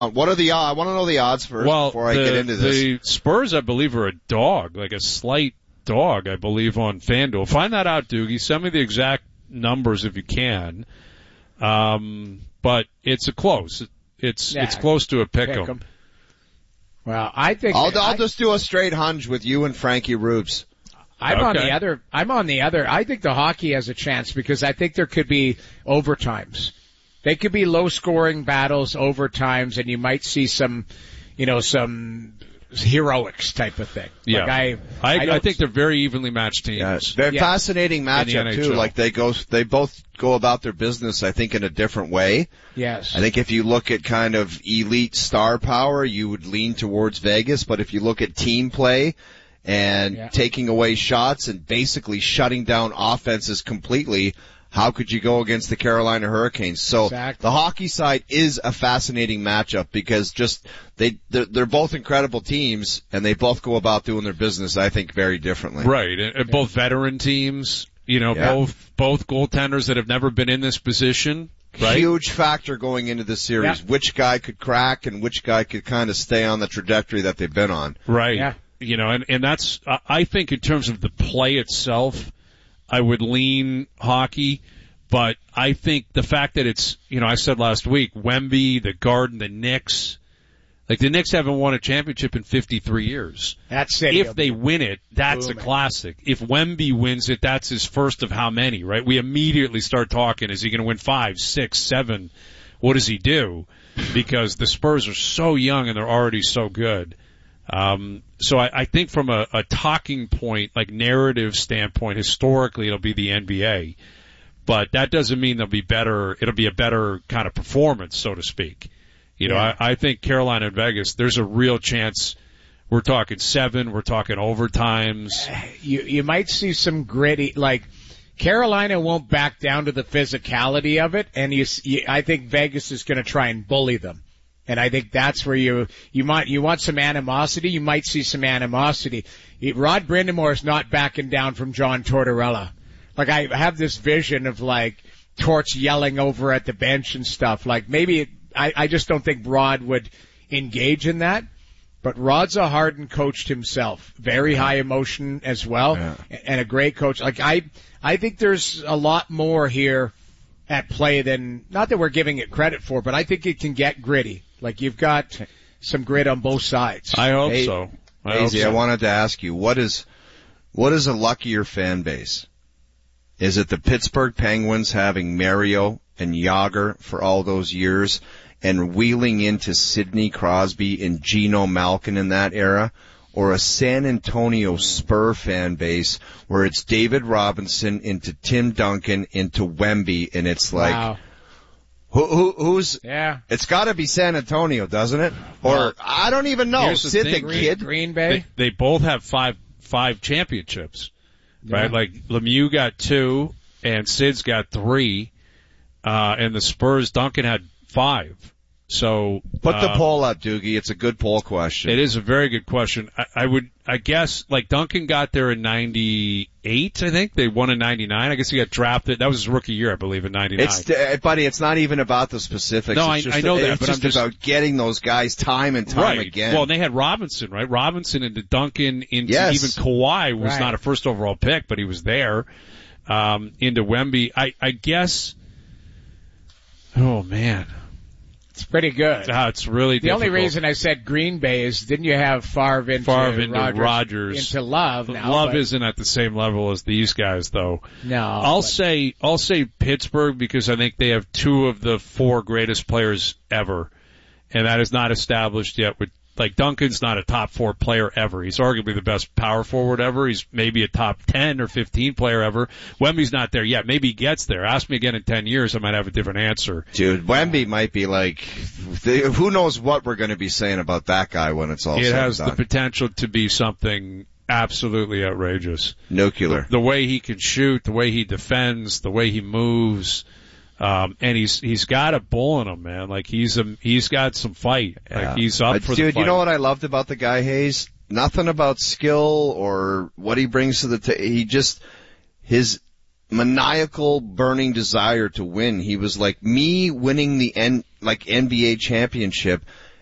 What are the odds? I want to know the odds first before I get into this. The Spurs, I believe, are a dog, like a slight dog, I believe, on FanDuel. Find that out, Doogie. Send me the exact numbers if you can. But it's a close. It's close to a pick'em. Well, I think I'll just do a straight hunch with you and Frankie Rubes. I'm on the other. I think the Hockey has a chance because I think there could be overtimes. They could be low-scoring battles, overtimes, and you might see some heroics type of thing. Yeah. Like I think they're very evenly matched teams. Yeah, they're fascinating matchup too. Like they both go about their business, I think, in a different way. Yes. I think if you look at kind of elite star power, you would lean towards Vegas, but if you look at team play and taking away shots and basically shutting down offenses completely, how could you go against the Carolina Hurricanes? So the Hockey side is a fascinating matchup because they're both incredible teams and they both go about doing their business, I think, very differently. Right. And both veteran teams, both goaltenders that have never been in this position. Right? Huge factor going into the series. Yeah. Which guy could crack and which guy could kind of stay on the trajectory that they've been on. Right. Yeah. And that's, I think in terms of the play itself, I would lean Hockey, but I think the fact that it's, I said last week, Wemby, the Garden, the Knicks, like the Knicks haven't won a championship in 53 years. That's it. If they win it, that's a classic. If Wemby wins it, that's his first of how many, right? We immediately start talking, is he going to win 5, 6, 7? What does he do? Because the Spurs are so young and they're already so good. So I think from a talking point, like narrative standpoint, historically it'll be the NBA. But that doesn't mean it'll be a better kind of performance, so to speak. I think Carolina and Vegas, there's a real chance. We're talking 7, we're talking overtimes. You might see some gritty, like Carolina won't back down to the physicality of it, and I think Vegas is going to try and bully them. And I think that's where you want some animosity. You might see some animosity. Rod Brind'Amour is not backing down from John Tortorella. Like I have this vision of like Torts yelling over at the bench and stuff. Like maybe I just don't think Rod would engage in that. But Rod's a hardened coach himself. Very high emotion as well. Yeah. And a great coach. Like I think there's a lot more here at play than, not that we're giving it credit for, but I think it can get gritty. Like you've got some grit on both sides. I hope so. I wanted to ask you, what is a luckier fan base? Is it the Pittsburgh Penguins having Mario and Yager for all those years and wheeling into Sidney Crosby and Geno Malkin in that era? Or a San Antonio Spur fan base where it's David Robinson into Tim Duncan into Wemby, and it's like, wow. Who's? Yeah. It's got to be San Antonio, doesn't it? Or I don't even know. Sid the Kid. Green Bay. They both have five championships, right? Like Lemieux got 2, and Sid's got 3, and the Spurs, Duncan had 5. So put the poll up, Doogie. It's a good poll question. It is a very good question. I guess, like Duncan got there in 98, I think. They won in 99. I guess he got drafted. That was his rookie year, I believe, in 99. Buddy, it's not even about the specifics. No, I know that, but I'm just about getting those guys time and time again. Well, and they had Robinson, right? Robinson into Duncan into even Kawhi was not a first overall pick, but he was there. Into Wemby. I guess, oh man. It's pretty good. It's really difficult. The only reason I said Green Bay is didn't you have Favre into Rodgers into Love? Love isn't at the same level as these guys, though. No. I'll say Pittsburgh because I think they have 2 of the 4 greatest players ever, and that is not established yet. Like Duncan's not a top 4 player ever. He's arguably the best power forward ever. He's maybe a top 10 or 15 player ever. Wemby's not there yet. Maybe he gets there. Ask me again in 10 years, I might have a different answer. Dude, Wemby might be like, who knows what we're going to be saying about that guy when it's all said and done. It has the potential to be something absolutely outrageous. Nuclear. The way he can shoot, the way he defends, the way he moves. And he's got a bull in him, man. Like he's got some fight. Yeah. Like he's up for the fight. Dude, you know what I loved about the guy, Hayes? Nothing about skill or what he brings to the table. His maniacal burning desire to win. He was like, me winning the NBA championship